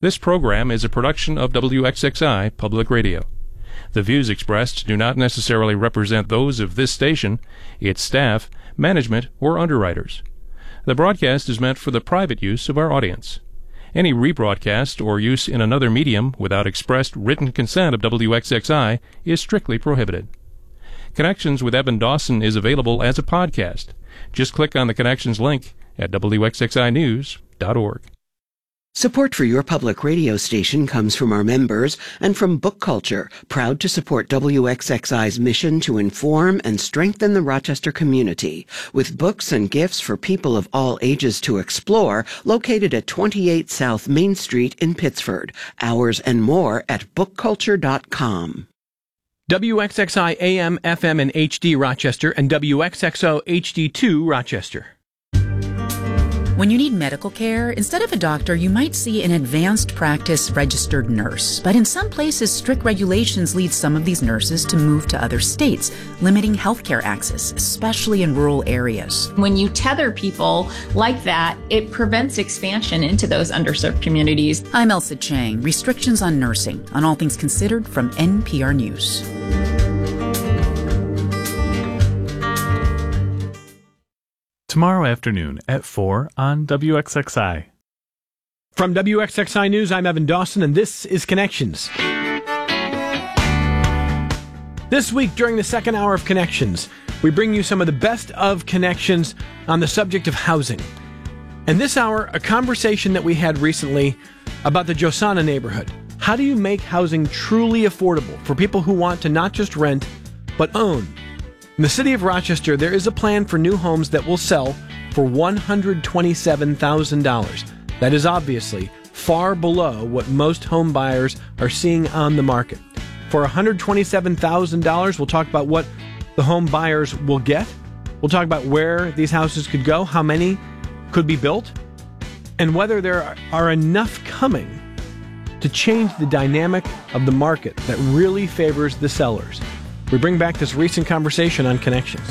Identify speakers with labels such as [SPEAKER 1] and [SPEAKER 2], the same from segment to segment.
[SPEAKER 1] This program is a production of WXXI Public Radio. The views expressed do not necessarily represent those of this station, its staff, management, or underwriters. The broadcast is meant for the private use of our audience. Any rebroadcast or use in another medium without expressed written consent of WXXI is strictly prohibited. Connections with Evan Dawson is available as a podcast. Just click on the Connections link at WXXInews.org.
[SPEAKER 2] Support for your public radio station comes from our members and from Book Culture, proud to support WXXI's mission to inform and strengthen the Rochester community, with books and gifts for people of all ages to explore, located at 28 South Main Street in Pittsford. Hours and more at bookculture.com.
[SPEAKER 3] WXXI AM, FM, and HD Rochester, and WXXO HD2 Rochester.
[SPEAKER 4] When you need medical care, instead of a doctor, you might see an advanced practice registered nurse. But in some places, strict regulations lead some of these nurses to move to other states, limiting healthcare access, especially in rural areas.
[SPEAKER 5] When you tether people like that, it prevents expansion into those underserved communities.
[SPEAKER 4] I'm Elsa Chang. Restrictions on nursing, on All Things Considered from NPR News.
[SPEAKER 6] Tomorrow afternoon at 4 on WXXI.
[SPEAKER 3] From WXXI News, I'm Evan Dawson, and this is Connections. This week, during the second hour of Connections, we bring you some of the best of connections on the subject of housing. And this hour, a conversation that we had recently about the Josana neighborhood. How do you make housing truly affordable for people who want to not just rent, but own? In the city of Rochester, there is a plan for new homes that will sell for $127,000. That is obviously far below what most home buyers are seeing on the market. For $127,000, we'll talk about what the home buyers will get. We'll talk about where these houses could go, how many could be built, and whether there are enough coming to change the dynamic of the market that really favors the sellers. We bring back this recent conversation on Connections.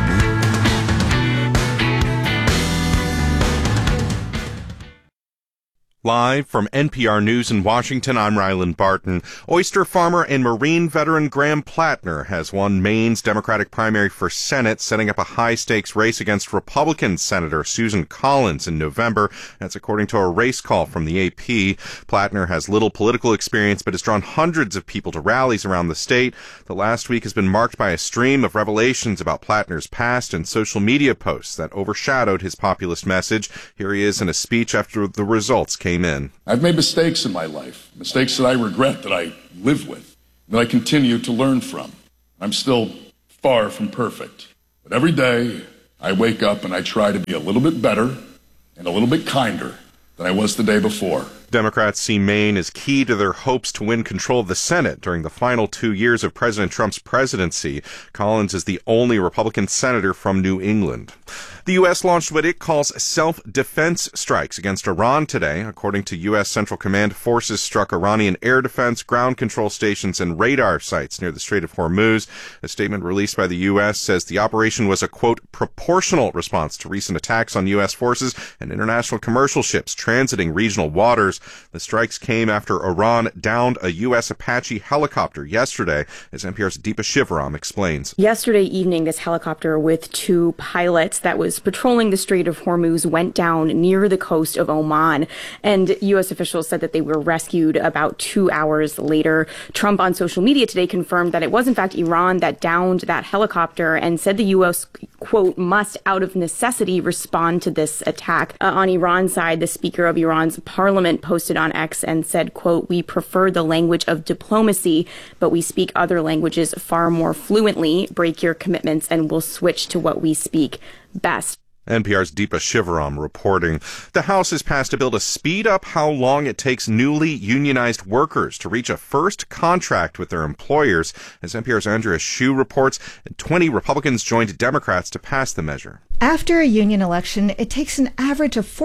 [SPEAKER 7] Live from NPR News in Washington, I'm Ryland Barton. Oyster farmer and Marine veteran Graham Plattner has won Maine's Democratic primary for Senate, setting up a high-stakes race against Republican Senator Susan Collins in November. That's according to a race call from the AP. Plattner has little political experience, but has drawn hundreds of people to rallies around the state. The last week has been marked by a stream of revelations about Plattner's past and social media posts that overshadowed his populist message. Here he is in a speech after the results came in.
[SPEAKER 8] I've made mistakes in my life, mistakes that I regret, that I live with, that I continue to learn from. I'm still far from perfect, but every day I wake up and I try to be a little bit better and a little bit kinder than I was the day before.
[SPEAKER 7] Democrats see Maine as key to their hopes to win control of the Senate during the final 2 years of President Trump's presidency. Collins is the only Republican senator from New England. The U.S. launched what it calls self-defense strikes against Iran today. According to U.S. Central Command, forces struck Iranian air defense, ground control stations, and radar sites near the Strait of Hormuz. A statement released by the U.S. says the operation was a, quote, proportional response to recent attacks on U.S. forces and international commercial ships transiting regional waters. The strikes came after Iran downed a U.S. Apache helicopter yesterday, as NPR's Deepa Shivaram explains.
[SPEAKER 9] Yesterday evening, this helicopter with two pilots that was patrolling the Strait of Hormuz went down near the coast of Oman, and U.S. officials said that they were rescued about 2 hours later. Trump on social media today confirmed that it was in fact Iran that downed that helicopter and said the U.S., quote, must out of necessity respond to this attack. On Iran's side, the Speaker of Iran's parliament posted on X and said, quote, we prefer the language of diplomacy, but we speak other languages far more fluently. Break your commitments and we'll switch to what we speak best.
[SPEAKER 7] NPR's Deepa Shivaram reporting. The House has passed a bill to speed up how long it takes newly unionized workers to reach a first contract with their employers. As NPR's Andrea Hsu reports, 20 Republicans joined Democrats to pass the measure.
[SPEAKER 10] After a union election, it takes an average of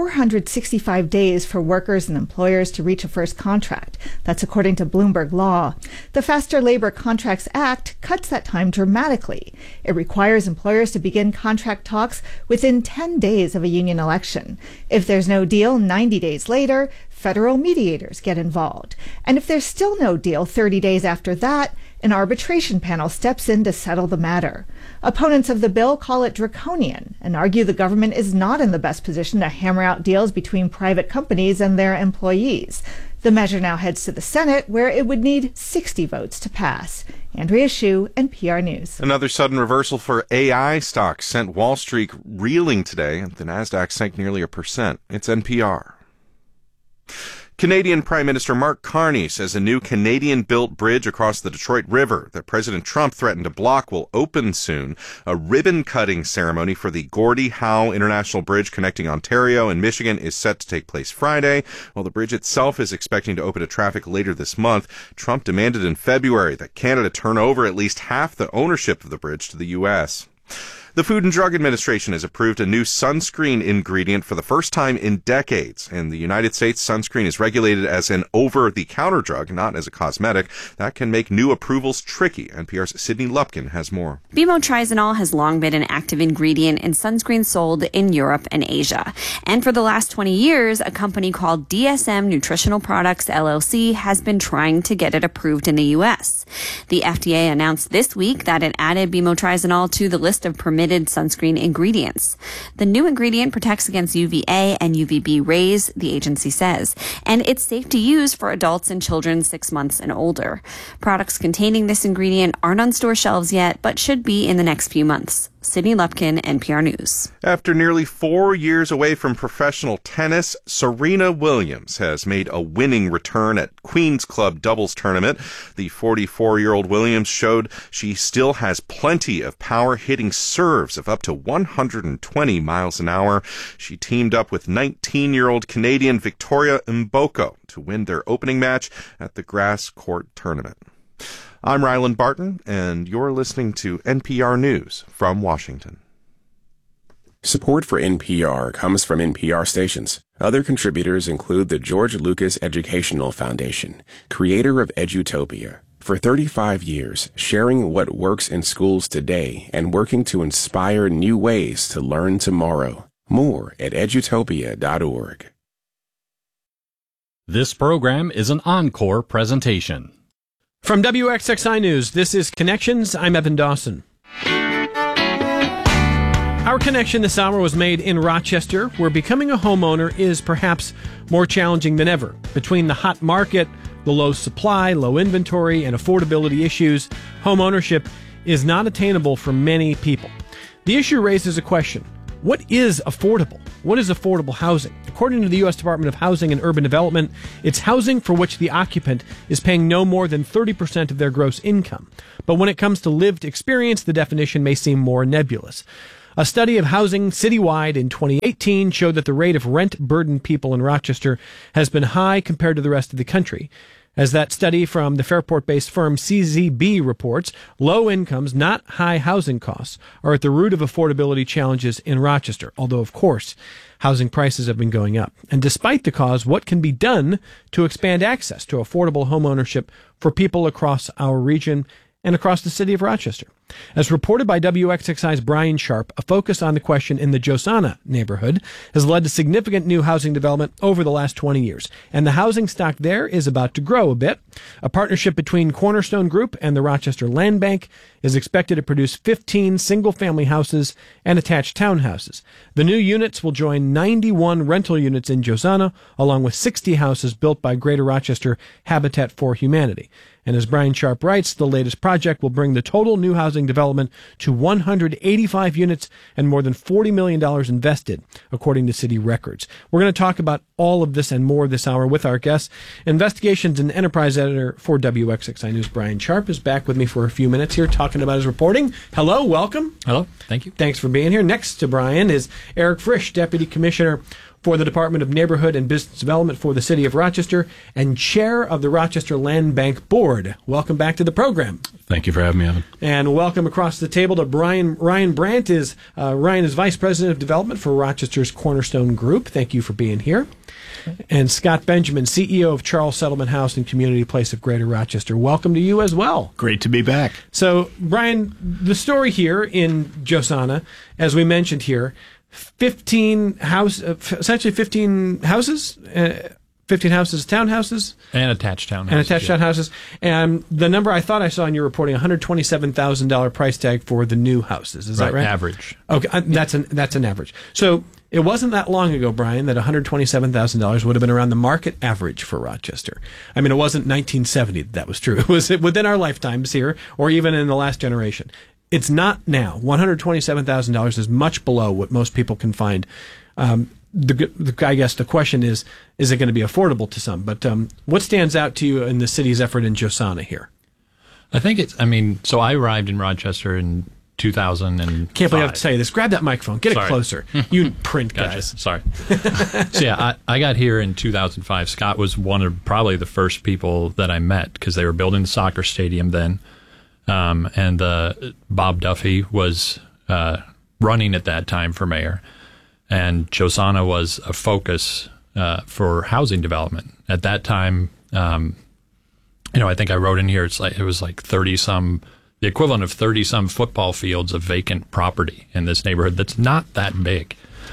[SPEAKER 10] 465 days for workers and employers to reach a first contract. That's according to Bloomberg Law. The Faster Labor Contracts Act cuts that time dramatically. It requires employers to begin contract talks within 10 days of a union election. If there's no deal 90 days later, federal mediators get involved. And if there's still no deal 30 days after that, an arbitration panel steps in to settle the matter. Opponents of the bill call it draconian and argue the government is not in the best position to hammer out deals between private companies and their employees. The measure now heads to the Senate, where it would need 60 votes to pass. Andrea Hsu, NPR News.
[SPEAKER 7] Another sudden reversal for AI stocks sent Wall Street reeling today. The Nasdaq sank nearly 1%. It's NPR. Canadian Prime Minister Mark Carney says a new Canadian-built bridge across the Detroit River that President Trump threatened to block will open soon. A ribbon-cutting ceremony for the Gordie Howe International Bridge connecting Ontario and Michigan is set to take place Friday. While the bridge itself is expecting to open to traffic later this month, Trump demanded in February that Canada turn over at least half the ownership of the bridge to the U.S. The Food and Drug Administration has approved a new sunscreen ingredient for the first time in decades. In the United States, sunscreen is regulated as an over-the-counter drug, not as a cosmetic. That can make new approvals tricky. NPR's Sydney Lupkin has more.
[SPEAKER 11] Bimotrizanol has long been an active ingredient in sunscreen sold in Europe and Asia. And for the last 20 years, a company called DSM Nutritional Products, LLC, has been trying to get it approved in the U.S. The FDA announced this week that it added bimotrizanol to the list of permitted sunscreen ingredients. The new ingredient protects against UVA and UVB rays, the agency says, and it's safe to use for adults and children 6 months and older. Products containing this ingredient aren't on store shelves yet, but should be in the next few months. Sydney Lupkin, NPR News.
[SPEAKER 7] After nearly 4 years away from professional tennis, Serena Williams has made a winning return at Queen's Club doubles tournament. The 44-year-old Williams showed she still has plenty of power, hitting serves of up to 120 miles an hour. She teamed up with 19-year-old Canadian Victoria Mboko to win their opening match at the grass court tournament. I'm Ryland Barton, and you're listening to NPR News from Washington.
[SPEAKER 12] Support for NPR comes from NPR stations. Other contributors include the George Lucas Educational Foundation, creator of Edutopia. For 35 years, sharing what works in schools today and working to inspire new ways to learn tomorrow. More at edutopia.org.
[SPEAKER 13] This program is an encore presentation.
[SPEAKER 3] From WXXI News, this is Connections. I'm Evan Dawson. Our connection this hour was made in Rochester, where becoming a homeowner is perhaps more challenging than ever. Between the hot market, the low supply, low inventory, and affordability issues, home ownership is not attainable for many people. The issue raises a question. What is affordable? What is affordable housing? According to the U.S. Department of Housing and Urban Development, it's housing for which the occupant is paying no more than 30% of their gross income. But when it comes to lived experience, the definition may seem more nebulous. A study of housing citywide in 2018 showed that the rate of rent-burdened people in Rochester has been high compared to the rest of the country. As that study from the Fairport-based firm CZB reports, low incomes, not high housing costs, are at the root of affordability challenges in Rochester, although, of course, housing prices have been going up. And despite the cause, what can be done to expand access to affordable home ownership for people across our region and across the city of Rochester? As reported by WXXI's Brian Sharp, a focus on the question in the Josana neighborhood has led to significant new housing development over the last 20 years, and the housing stock there is about to grow a bit. A partnership between Cornerstone Group and the Rochester Land Bank is expected to produce 15 single-family houses and attached townhouses. The new units will join 91 rental units in Josana, along with 60 houses built by Greater Rochester Habitat for Humanity. And as Brian Sharp writes, the latest project will bring the total new housing development to 185 units and more than $40 million invested, according to city records. We're going to talk about all of this and more this hour with our guests. Investigations and Enterprise Editor for WXXI News, Brian Sharp, is back with me for a few minutes here talking about his reporting. Hello, welcome.
[SPEAKER 14] Hello, thank you.
[SPEAKER 3] Thanks for being here. Next to Brian is Eric Frisch, Deputy Commissioner for the Department of Neighborhood and Business Development for the City of Rochester and Chair of the Rochester Land Bank Board. Welcome back to the program.
[SPEAKER 14] Thank you for having me, Evan.
[SPEAKER 3] And welcome across the table to Ryan Brandt. Ryan is Vice President of Development for Rochester's Cornerstone Group. Thank you for being here. And Scott Benjamin, CEO of Charles Settlement House and Community Place of Greater Rochester. Welcome to you as well.
[SPEAKER 14] Great to be back.
[SPEAKER 3] So, Brian, the story here in Josana, as we mentioned here, essentially 15 houses 15 houses, townhouses?
[SPEAKER 14] And attached townhouses.
[SPEAKER 3] And attached townhouses. And the number I thought I saw in your reporting, $127,000 price tag for the new houses. Is that right?
[SPEAKER 14] Average.
[SPEAKER 3] Okay, that's an average. So it wasn't that long ago, Brian, that $127,000 would have been around the market average for Rochester. I mean, it wasn't 1970 that was true. It was within our lifetimes here, or even in the last generation. It's not now. $127,000 is much below what most people can find. I guess the question is it going to be affordable to some? But what stands out to you in the city's effort in Josana here?
[SPEAKER 14] I think so I arrived in Rochester in 2005.
[SPEAKER 3] Can't believe I have to say this. Grab that microphone. Get
[SPEAKER 14] Sorry.
[SPEAKER 3] it closer. You print
[SPEAKER 14] Gotcha.
[SPEAKER 3] guys.
[SPEAKER 14] Sorry. So yeah, I got here in 2005. Scott was one of probably the first people that I met because they were building the soccer stadium then. And Bob Duffy was running at that time for mayor. And Josana was a focus for housing development. At that time, I think I wrote in here, it was like 30-some, the equivalent of 30-some football fields of vacant property in this neighborhood that's not that big.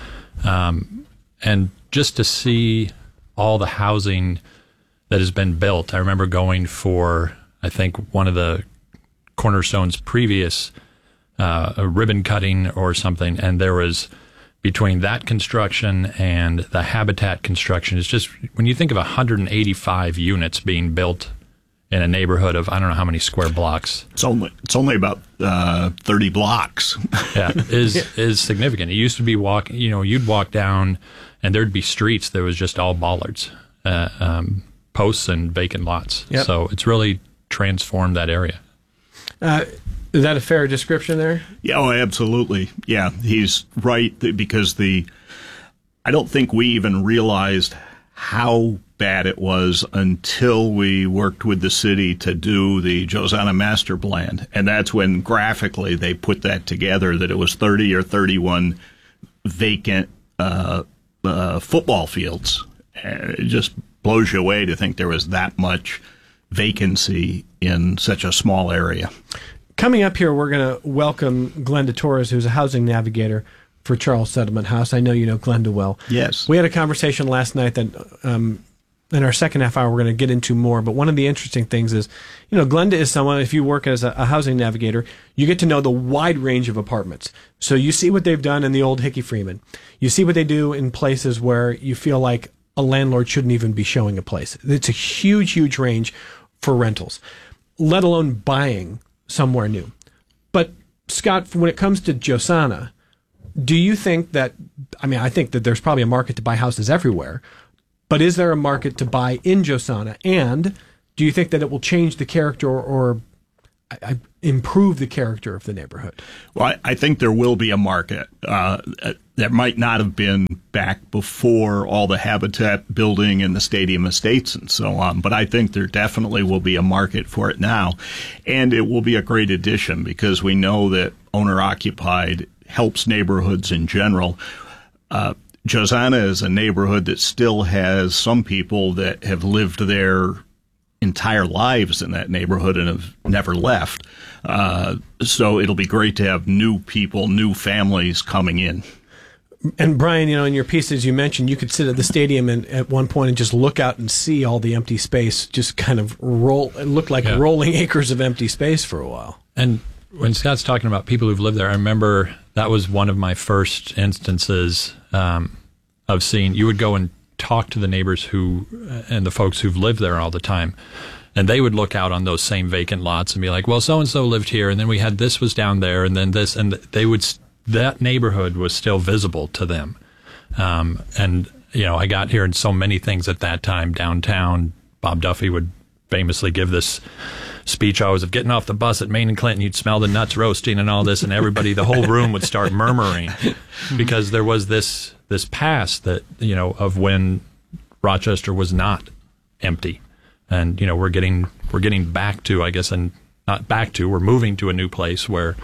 [SPEAKER 14] And just to see all the housing that has been built, I remember going for, I think, one of the Cornerstone's previous a ribbon cutting or something, and there was, between that construction and the Habitat construction, it's just, when you think of 185 units being built in a neighborhood of I don't know how many square blocks.
[SPEAKER 15] It's only about 30 blocks.
[SPEAKER 14] Yeah, is significant. It used to be you'd walk down and there'd be streets that was just all bollards, posts and vacant lots.
[SPEAKER 3] Yep.
[SPEAKER 14] So it's really transformed that area.
[SPEAKER 3] Is that a fair description there?
[SPEAKER 15] Yeah, oh, absolutely. Yeah, he's right, because I don't think we even realized how bad it was until we worked with the city to do the Josana Master Plan. And that's when graphically they put that together, that it was 30 or 31 vacant football fields. And it just blows you away to think there was that much vacancy in such a small area.
[SPEAKER 3] Coming up here, we're going to welcome Glenda Torres, who's a housing navigator for Charles Settlement House. I know you know Glenda well.
[SPEAKER 15] Yes.
[SPEAKER 3] We had a conversation last night that in our second half hour we're going to get into more, but one of the interesting things is, Glenda is someone, if you work as a housing navigator, you get to know the wide range of apartments. So you see what they've done in the old Hickey Freeman. You see what they do in places where you feel like a landlord shouldn't even be showing a place. It's a huge, huge range for rentals, let alone buying somewhere new. But Scott, when it comes to Josana, do you think that, I think that there's probably a market to buy houses everywhere, but is there a market to buy in Josana? And do you think that it will change the character or improve the character of the neighborhood?
[SPEAKER 15] Well, I think there will be a market. That might not have been back before all the Habitat building and the stadium estates and so on, but I think there definitely will be a market for it now. And it will be a great addition because we know that owner-occupied helps neighborhoods in general. Josana is a neighborhood that still has some people that have lived their entire lives in that neighborhood and have never left. So it'll be great to have new people, new families coming in.
[SPEAKER 3] And Brian, in your pieces you mentioned you could sit at the stadium and at one point and just look out and see all the empty space just kind of look like rolling acres of empty space for a while.
[SPEAKER 14] And when Scott's talking about people who've lived there, I remember that was one of my first instances of seeing, you would go and talk to the neighbors and the folks who've lived there all the time. And they would look out on those same vacant lots and be like, well, so-and-so lived here, and then we had this was down there, and then this, and that neighborhood was still visible to them. And, I got here in so many things at that time downtown. Bob Duffy would famously give this speech always of getting off the bus at Main and Clinton, you'd smell the nuts roasting and all this, and everybody, the whole room would start murmuring because there was this past that, of when Rochester was not empty. And, we're getting back to, I guess, and not back to, we're moving to a new place where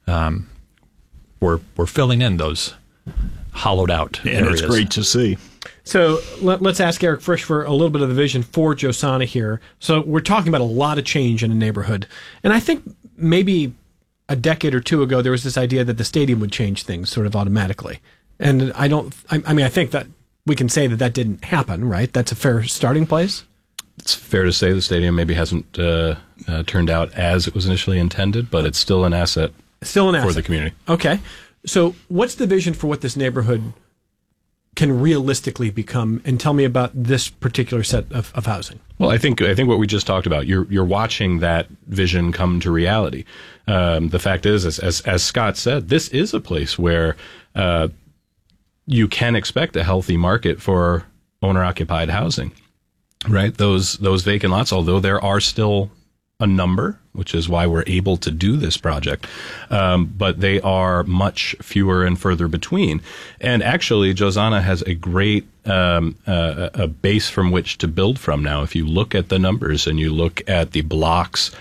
[SPEAKER 14] we're filling in those hollowed out areas.
[SPEAKER 15] And it's great to see.
[SPEAKER 3] So let's ask Eric Frisch for a little bit of the vision for Josana here. So we're talking about a lot of change in a neighborhood. And I think maybe a decade or two ago, there was this idea that the stadium would change things sort of automatically. And I think that we can say that didn't happen, right? That's a fair starting place.
[SPEAKER 16] It's fair to say the stadium maybe hasn't turned out as it was initially intended, but it's still an asset. For the community.
[SPEAKER 3] Okay. So what's the vision for what this neighborhood can realistically become? And tell me about this particular set of housing.
[SPEAKER 16] Well, I think what we just talked about, you're watching that vision come to reality. The fact is, as Scott said, this is a place where you can expect a healthy market for owner-occupied housing, right? Those vacant lots, although there are still a number, which is why we're able to do this project. But they are much fewer and further between. And actually, Josana has a great a base from which to build from now. If you look at the numbers and you look at the blocks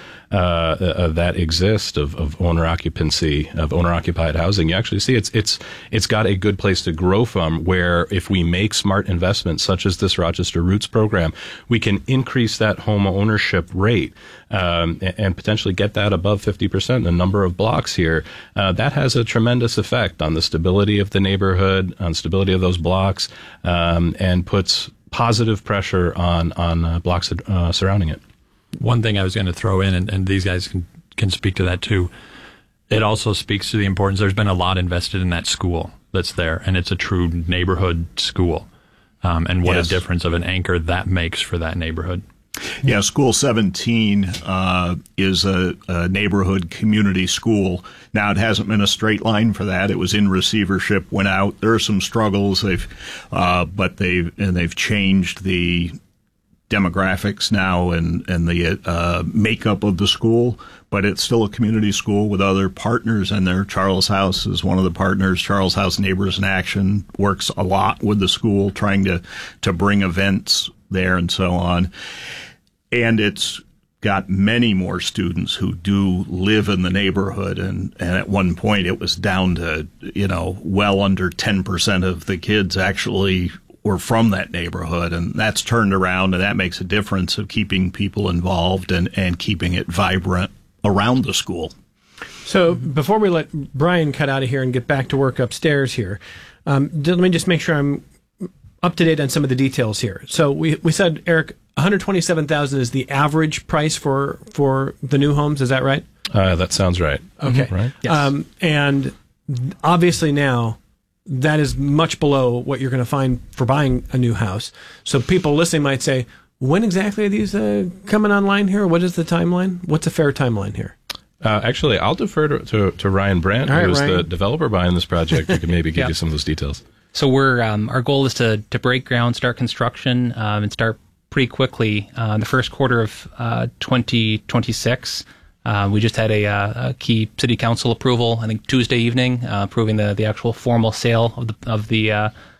[SPEAKER 16] that exist of owner occupancy, of owner occupied housing, you actually see it's got a good place to grow from, where if we make smart investments such as this Rochester Roots program, we can increase that home ownership rate and potentially get that above 50%. The number of blocks here, that has a tremendous effect on the stability of the neighborhood, on stability of those blocks, and puts positive pressure on blocks surrounding it.
[SPEAKER 14] One thing I was going to throw in, and these guys can speak to that too, it also speaks to the importance. There's been a lot invested in that school that's there, and it's a true neighborhood school. And what a difference of an anchor that makes for that neighborhood.
[SPEAKER 15] Yeah, School 17 is a neighborhood community school. Now, it hasn't been a straight line for that. It was in receivership, went out. There are some struggles, but they've changed the demographics now and the makeup of the school, but it's still a community school with other partners in there. Charles House is one of the partners. Charles House Neighbors in Action works a lot with the school, trying to bring events there and so on. And it's got many more students who do live in the neighborhood. And at one point it was down to, well under 10% of the kids actually were from that neighborhood, and that's turned around, and that makes a difference of keeping people involved and keeping it vibrant around the school.
[SPEAKER 3] So before we let Brian cut out of here and get back to work upstairs here, let me just make sure I'm up to date on some of the details here. So we said, Eric, $127,000 is the average price for the new homes. Is that right?
[SPEAKER 16] That sounds right.
[SPEAKER 3] Okay.
[SPEAKER 16] Mm-hmm. Right.
[SPEAKER 3] Yes. And obviously now, that is much below what you're going to find for buying a new house. So people listening might say, when exactly are these coming online here? What is the timeline? What's a fair timeline here?
[SPEAKER 16] Actually, I'll defer to Ryan Brandt, who's the developer behind this project, who can maybe give you some of those details.
[SPEAKER 17] So our goal is to break ground, start construction, and start pretty quickly. The first quarter of 2026. We just had a key city council approval, I think Tuesday evening, approving the actual formal sale of